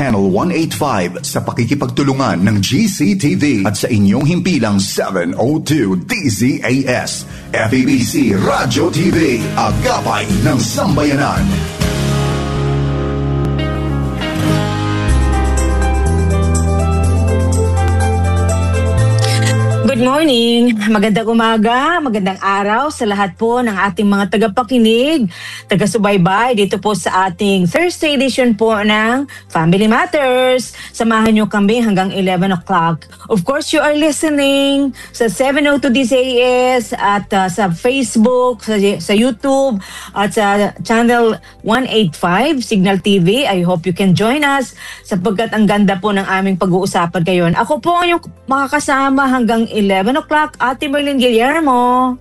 Channel 185 sa pakikipagtulungan ng GCTV at sa inyong himpilang 702 DZAS. FEBC Radio TV, agapay ng sambayanan. Good morning, magandang umaga, magandang araw sa lahat po ng ating mga tagapakinig, taga-subaybay dito po sa ating Thursday edition po ng Family Matters. Samahan nyo kami hanggang 11 o'clock. Of course, you are listening sa 702 DZAS at sa Facebook, sa YouTube at sa Channel 185 Signal TV. I hope you can join us sapagkat ang ganda po ng aming pag-uusapan ngayon. Ako po ang yung makakasama hanggang 11 o'clock, Ate Merlin Guillermo.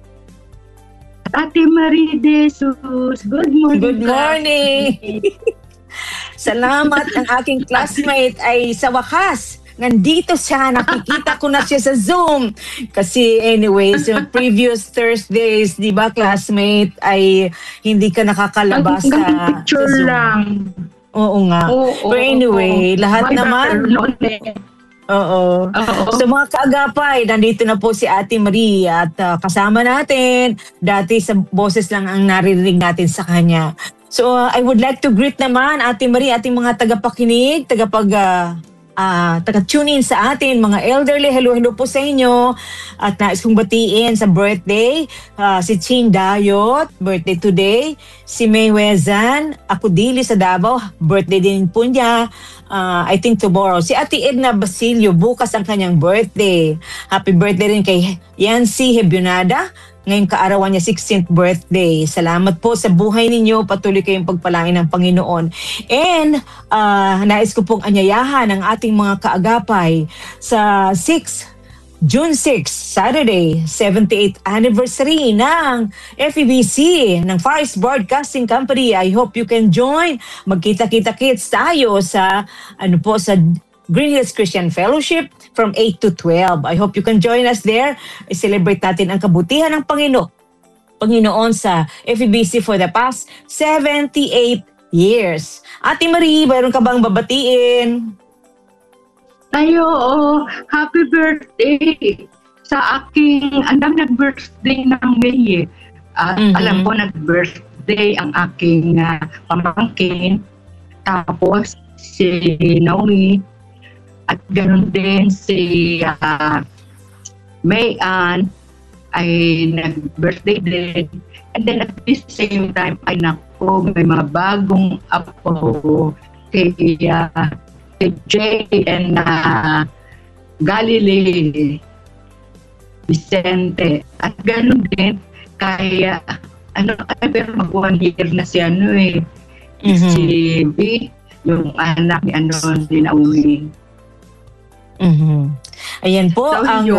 Ate Marie De Jesus. Good morning. Good morning. Salamat, ang aking classmate ay sa wakas. Nandito siya, nakikita ko na siya sa Zoom. Kasi anyways, yung previous Thursdays, di ba classmate, ay hindi ka nakakalabas sa picture Zoom. Lang. Oo nga. But anyway, lahat naman... Oo. So mga kaagapay, nandito na po si Ate Marie at kasama natin. Dati sa boses lang ang naririnig natin sa kanya. So I would like to greet naman Ate Marie, ating mga tagapakinig, taga-tune in sa atin, mga elderly. Hello po sa inyo. At nais kong batiin sa birthday, si Ching Dayot, birthday today. Si May Wezan, Akudili sa Davao, birthday din po niya. I think tomorrow. Si Ate Edna Basilio, bukas ang kanyang birthday. Happy birthday rin kay Yancy Hebionada. Ngayong kaarawan niya, 16th birthday. Salamat po sa buhay ninyo. Patuloy kayong pagpalain ng Panginoon. And nais ko pong anyayahan ang ating mga kaagapay sa June 6, Saturday, 78th anniversary ng FEBC, ng Far East Broadcasting Company. I hope you can join. Magkita-kita-kits tayo sa Green Hills Christian Fellowship from 8 to 12. I hope you can join us there. I-celebrate natin ang kabutihan ng Panginoon sa FEBC for the past 78 years. Ate Marie, mayroon ka bang babatiin? Happy birthday sa aking, andang nag-birthday ng May. Alam ko nag-birthday ang aking pamangkin. Tapos si Naomi. At ganoon din si May Ann ay nag-birthday din. And then at the same time, ay nako, may mga bagong apo kay Jay and Galilee Vicente. At ganoon din kaya pero mag-1 year na si si B, yung anak ni ni Naomi. Ayan po so, ang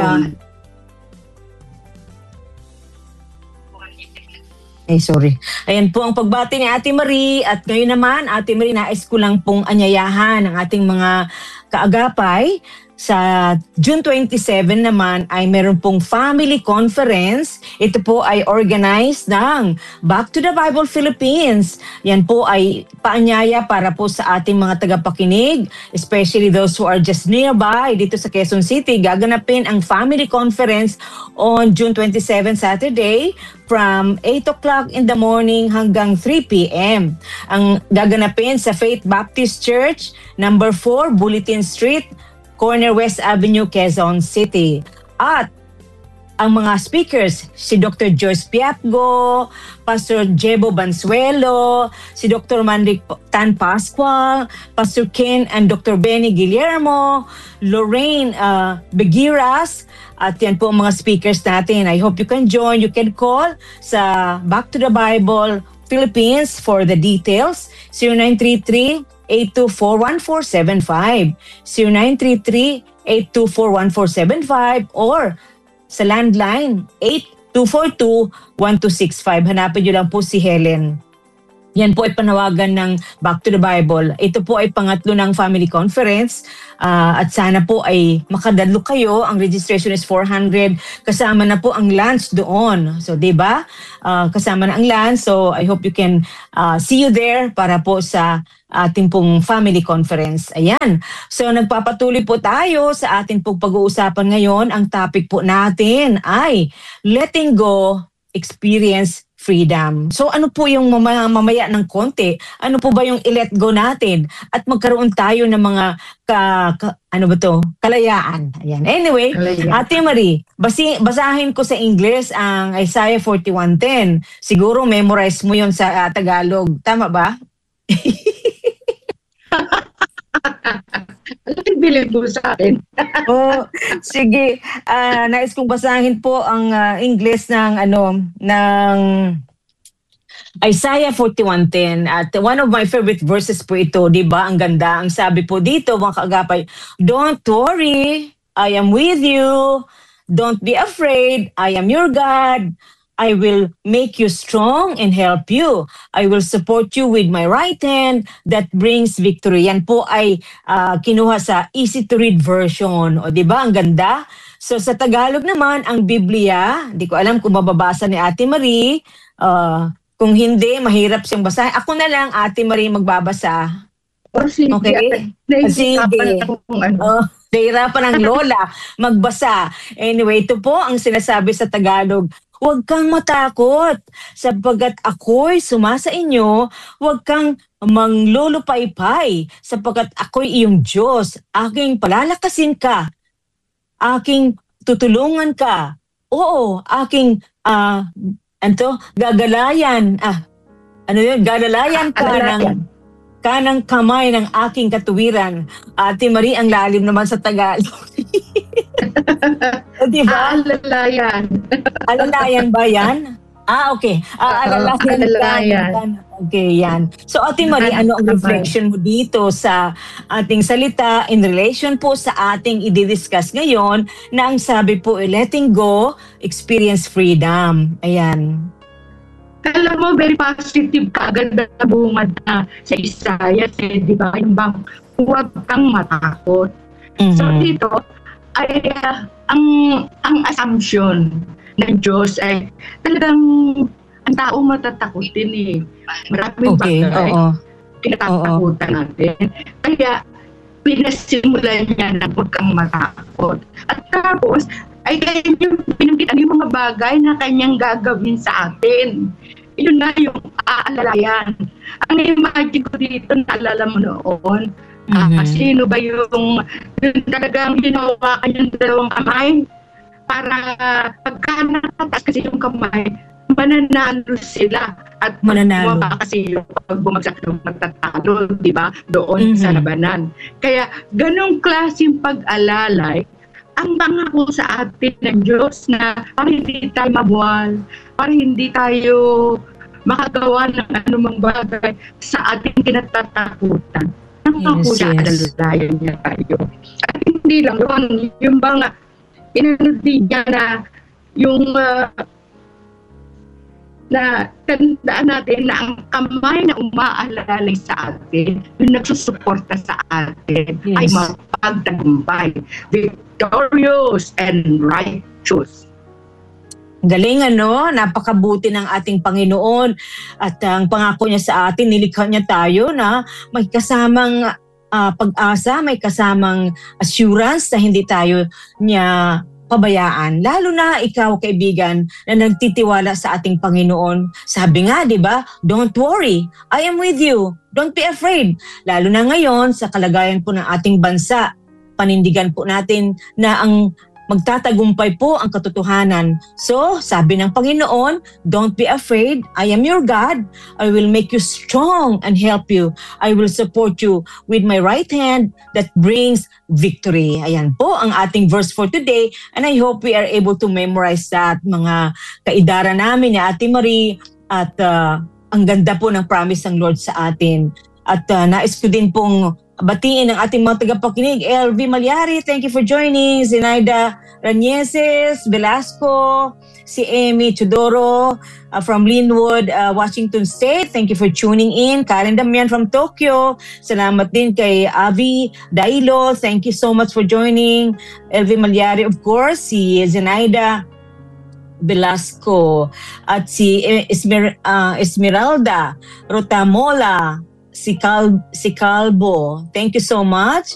Ayan po ang pagbati ni Ate Marie. At ngayon naman, Ate Marie, nais ko lang pong anyayahan ang ating mga kaagapay. Sa June 27 naman ay meron pong family conference. Ito po ay organized ng Back to the Bible Philippines. Yan po ay paanyaya para po sa ating mga tagapakinig, especially those who are just nearby dito sa Quezon City. Gaganapin ang family conference on June 27, Saturday, from 8 o'clock in the morning hanggang 3 p.m. Ang gaganapin sa Faith Baptist Church, number 4, Bulletin Street, Corner West Avenue, Quezon City. At ang mga speakers, si Dr. Joyce Piapgo, Pastor Jebo Bansuelo, si Dr. Manric Tan Pascual, Pastor Ken and Dr. Benny Guillermo, Lorraine Begiras, at yan po ang mga speakers natin. I hope you can join. You can call sa Back to the Bible Philippines for the details, 0933-824-1475, 0933-824-1475, or sa landline 8242-1265. Hanapin nyo lang po si Helen. Yan po ay panawagan ng Back to the Bible. Ito po ay pangatlo ng family conference at sana po ay makadalo kayo. Ang registration is 400. Kasama na po ang lunch doon. So, diba? Kasama na ang lunch. So, I hope you can see you there para po sa ating pong family conference. Ayan. So nagpapatuloy po tayo sa ating pong pag-uusapan ngayon. Ang topic po natin ay letting go, experience freedom. So ano po yung mamaya ng konti? Ano po ba yung i-let go natin? At magkaroon tayo ng mga kalayaan. Ayan. Anyway, Ate Marie, basahin ko sa English ang Isaiah 41:10. Siguro memorize mo yon sa Tagalog. Tama ba? Bilib mo sa akin. Sige. Nais kong basahin po ang English ng Isaiah 41:10 at one of my favorite verses po ito, 'di ba? Ang ganda. Ang sabi po dito, mga kaagapay, "Don't worry, I am with you. Don't be afraid, I am your God. I will make you strong and help you. I will support you with my right hand that brings victory." Yan po ay kinuha sa easy to read version. O di ba? Ang ganda. So sa Tagalog naman, ang Biblia, di ko alam kung mababasa ni Ate Marie. Kung hindi, mahirap siyang basahin. Ako na lang, Ate Marie, magbabasa. Sige. Okay? Sige. Nahirapan ang lola magbasa. Anyway, ito po ang sinasabi sa Tagalog. Huwag kang matakot, sapagkat ako'y sumasa inyo. Huwag kang manglulupaypay, sapagkat ako'y iyong Diyos. Aking palalakasin ka. Aking tutulungan ka. Oo, aking gagalayan. Gagalayan ka ng kanang kamay ng aking katuwiran. Ate Marie, ang lalim naman sa Tagalog. Diba? Alalayan. Alalayan ba yan? Okay. Alalayan. Okay, yan. So, Ate Marie, ano ang reflection mo dito sa ating salita in relation po sa ating i-discuss ngayon na ang sabi po, letting go, experience freedom. Ayan. Alam mo, very positive ka. Ganda na bungad na sa Isaiah. Di ba? Yung bang, huwag kang matakot. Mm-hmm. So, dito, ay ang assumption ng Diyos ay talagang ang tao matatakutin eh. Maraming bagay, kinatatakutan natin. Kaya, pinasimulan niya na huwag kang matakot. At tapos, ay kanyang pinagkitan yung mga bagay na kanyang gagawin sa atin. Yun na yung aalalayan. Ang na-imagine ko dito, naalala mo noon, sino ba yung talagang hinawakan yung dalawang kamay para pagka nakataas kasi yung kamay, mananalo sila at mananalo kasi yung pag bumagsak yung magtatalo, di ba? Doon sa labanan. Kaya ganong klaseng pag-alalay ang pangako sa atin ng Diyos na para hindi tayo mabuwal, para hindi tayo makagawa ng anumang bagay sa ating kinatatakutan. Nangako siya, alalayan niya tayo. At hindi lang yun, yung bang inanudi niya na yung na tandaan natin na ang kamay na umaalalay sa atin, yung nagsusuporta sa atin, ay mapagtagumpay, victorious and righteous. Galing napakabuti ng ating Panginoon at ang pangako niya sa atin, nilikha niya tayo na may kasamang pag-asa, may kasamang assurance na hindi tayo niya pabayaan. Lalo na ikaw, kaibigan, na nagtitiwala sa ating Panginoon. Sabi nga, di ba? Don't worry, I am with you. Don't be afraid. Lalo na ngayon sa kalagayan po ng ating bansa, panindigan po natin na ang magtatagumpay po ang katotohanan. So, sabi ng Panginoon, don't be afraid. I am your God. I will make you strong and help you. I will support you with my right hand that brings victory. Ayan po ang ating verse for today. And I hope we are able to memorize that, mga kaidara namin ni Ate Marie. At ang ganda po ng promise ng Lord sa atin. At nais ko din pong batiin ang ating mga tagapakinig. LV Malyari, thank you for joining. Zenaida Ranieses, Velasco, si Amy Chudoro from Linwood, Washington State. Thank you for tuning in. Karen Damian from Tokyo. Salamat din kay Avi Dailo. Thank you so much for joining. LV Malyari, of course. Si Zenaida Velasco at si Esmeralda Rotamola, si Calbo. Thank you so much.